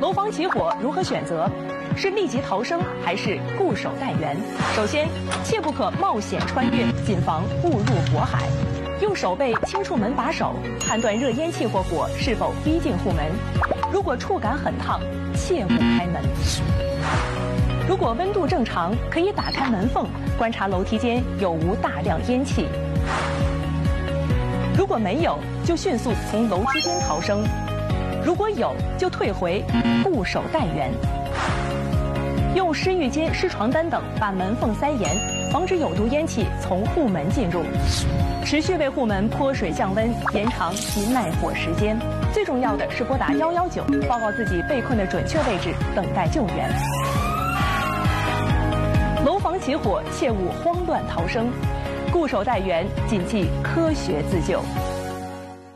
楼房起火如何选择？是立即逃生还是固守待援？首先，切不可冒险穿越，谨防误入火海。用手背轻触门把手，判断热烟气或火是否逼近户门。如果触感很烫，切勿开门。如果温度正常，可以打开门缝，观察楼梯间有无大量烟气。如果没有，就迅速从楼梯间逃生；如果有，就退回，固守待援。用湿浴巾、湿床单等把门缝塞严，防止有毒烟气从户门进入。持续为户门泼水降温，延长其耐火时间。最重要的是拨打119，报告自己被困的准确位置，等待救援。楼房起火，切勿慌乱逃生，固守待援，谨记科学自救。